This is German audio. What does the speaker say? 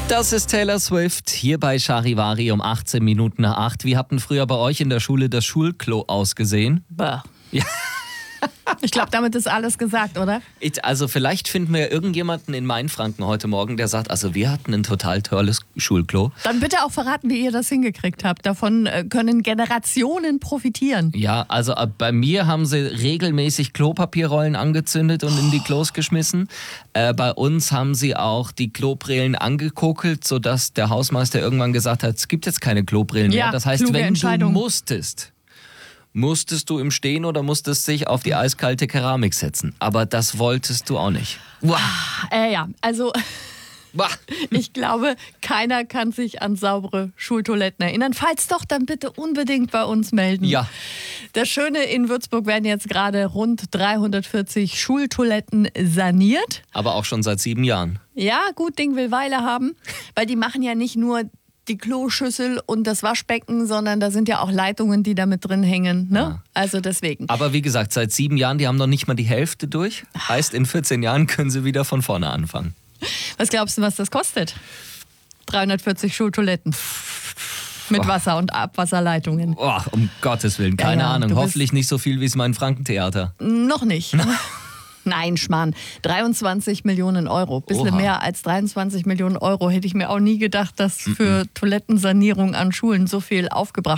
Das ist Taylor Swift hier bei Charivari um 18 Minuten nach 8. Wie hatten früher bei euch in der Schule das Schulklo ausgesehen? Bah. Ja. Ich glaube, damit ist alles gesagt, oder? Also vielleicht finden wir irgendjemanden in Mainfranken heute Morgen, der sagt, also wir hatten ein total tolles Schulklo. Dann bitte auch verraten, wie ihr das hingekriegt habt. Davon können Generationen profitieren. Ja, also bei mir haben sie regelmäßig Klopapierrollen angezündet und in die Klos geschmissen. Bei uns haben sie auch die Klobrillen angekokelt, sodass der Hausmeister irgendwann gesagt hat, es gibt jetzt keine Klobrillen mehr. Das heißt, wenn du musstest du im Stehen oder musstest dich auf die eiskalte Keramik setzen. Aber das wolltest du auch nicht. Ja, also ich glaube, keiner kann sich an saubere Schultoiletten erinnern. Falls doch, dann bitte unbedingt bei uns melden. Ja. Das Schöne, in Würzburg werden jetzt gerade rund 340 Schultoiletten saniert. Aber auch schon seit 7 Jahren. Ja, gut Ding will Weile haben, weil die machen ja nicht nur die Kloschüssel und das Waschbecken, sondern da sind ja auch Leitungen, die da mit drin hängen. Ne? Ja. Also deswegen. Aber wie gesagt, seit 7 Jahren, die haben noch nicht mal die Hälfte durch. Heißt, in 14 Jahren können sie wieder von vorne anfangen. Was glaubst du, was das kostet? 340 Schultoiletten. Mit Wasser und Abwasserleitungen. Oh, um Gottes Willen, keine Ahnung. Hoffentlich nicht so viel wie es mein Frankentheater. Noch nicht. Nein, Schmarrn. 23 Millionen Euro. Bisschen mehr als 23 Millionen Euro. Hätte ich mir auch nie gedacht, dass für Toilettensanierung an Schulen so viel aufgebracht